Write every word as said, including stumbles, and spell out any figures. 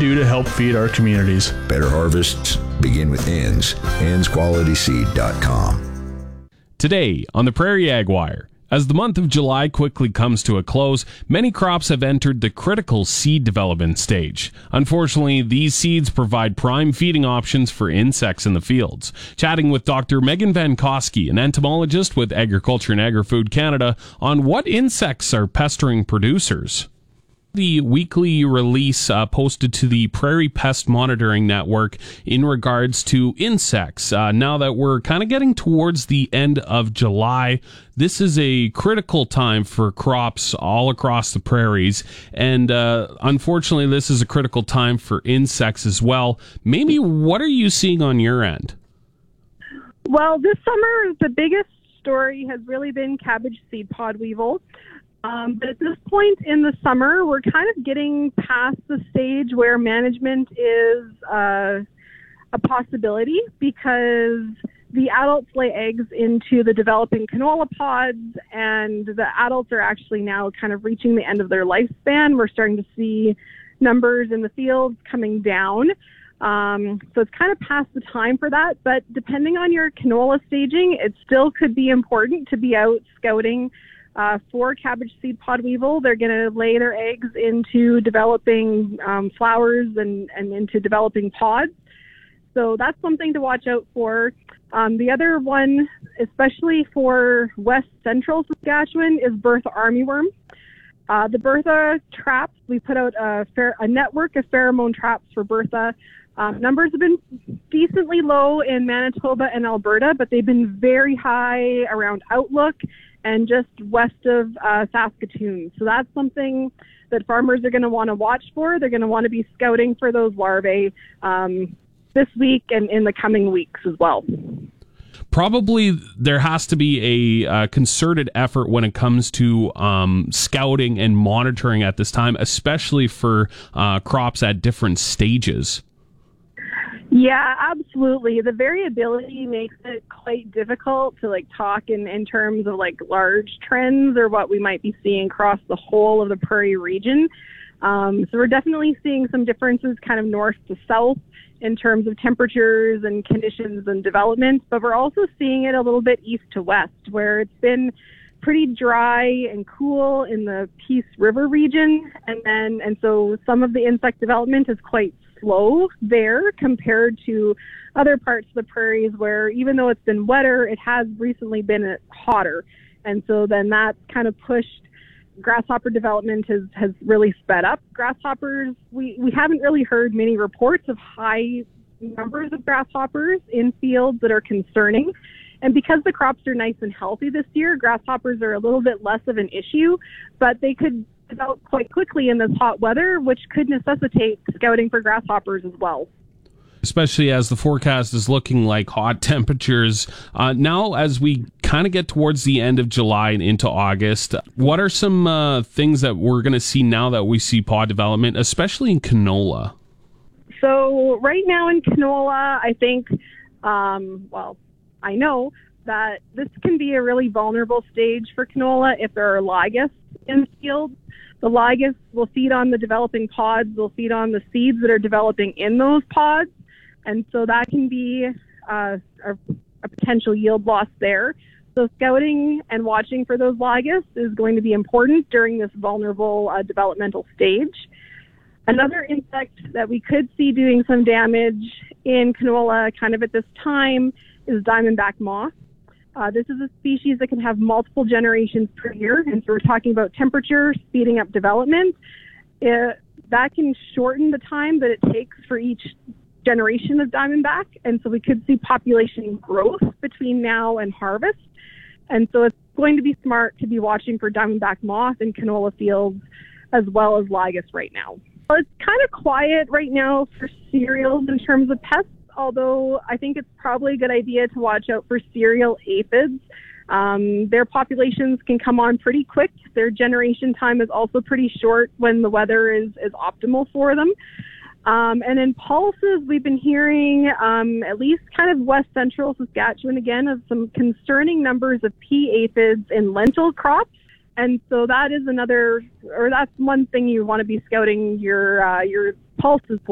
do to help feed our communities? Better harvests begin with ends. ends quality seed dot com. Today on the Prairie Ag Wire. As the month of July quickly comes to a close, many crops have entered the critical seed development stage. Unfortunately, these seeds provide prime feeding options for insects in the fields. Chatting with Doctor Megan Van Koski, an entomologist with Agriculture and Agri-Food Canada, on what insects are pestering producers. The weekly release uh, posted to the Prairie Pest Monitoring Network in regards to insects. Uh, now that we're kind of getting towards the end of July, this is a critical time for crops all across the prairies. And uh, unfortunately, this is a critical time for insects as well. Maybe what are you seeing on your end? Well, this summer, the biggest story has really been cabbage seed pod weevil. Um, but at this point in the summer, we're kind of getting past the stage where management is uh, a possibility because the adults lay eggs into the developing canola pods, and the adults are actually now kind of reaching the end of their lifespan. We're starting to see numbers in the fields coming down. Um, so it's kind of past the time for that. But depending on your canola staging, it still could be important to be out scouting Uh, for cabbage seed pod weevil. They're going to lay their eggs into developing um, flowers and, and into developing pods. So that's something to watch out for. Um, the other one, especially for west central Saskatchewan, is Bertha armyworm. Uh, the Bertha traps, we put out a, fair, a network of pheromone traps for Bertha. Um, numbers have been decently low in Manitoba and Alberta, but they've been very high around Outlook and just west of uh, Saskatoon. So that's something that farmers are going to want to watch for. They're going to want to be scouting for those larvae um, this week and in the coming weeks as well. Probably there has to be a uh, concerted effort when it comes to um, scouting and monitoring at this time, especially for uh, crops at different stages. Yeah, absolutely. The variability makes it quite difficult to like talk in, in terms of like large trends or what we might be seeing across the whole of the prairie region. Um, so we're definitely seeing some differences kind of north to south in terms of temperatures and conditions and development, but we're also seeing it a little bit east to west where it's been pretty dry and cool in the Peace River region. And then, and so some of the insect development is quite slow there compared to other parts of the prairies where even though it's been wetter, it has recently been hotter. And so then that kind of pushed grasshopper development has, has really sped up. Grasshoppers, we, we haven't really heard many reports of high numbers of grasshoppers in fields that are concerning. And because the crops are nice and healthy this year, grasshoppers are a little bit less of an issue, but they could develop quite quickly in this hot weather, which could necessitate scouting for grasshoppers as well. Especially as the forecast is looking like hot temperatures. Uh, now, as we kind of get towards the end of July and into August, what are some uh, things that we're going to see now that we see pod development, especially in canola? So right now in canola, I think, um, well, I know that this can be a really vulnerable stage for canola if there are ligas in the field. The ligas will feed on the developing pods, will feed on the seeds that are developing in those pods, and so that can be uh, a, a potential yield loss there. So scouting and watching for those ligas is going to be important during this vulnerable uh, developmental stage. Another insect that we could see doing some damage in canola kind of at this time is diamondback moth. Uh, this is a species that can have multiple generations per year, and so we're talking about temperature, speeding up development. It, that can shorten the time that it takes for each generation of diamondback, and so we could see population growth between now and harvest. And so it's going to be smart to be watching for diamondback moth in canola fields as well as ligas right now. Well, it's kind of quiet right now for cereals in terms of pests, although I think it's probably a good idea to watch out for cereal aphids. Um, their populations can come on pretty quick. Their generation time is also pretty short when the weather is, is optimal for them. Um, and in pulses, we've been hearing, um, at least kind of west central Saskatchewan again, of some concerning numbers of pea aphids in lentil crops. And so that is another, or that's one thing you want to be scouting your uh, your pulses for.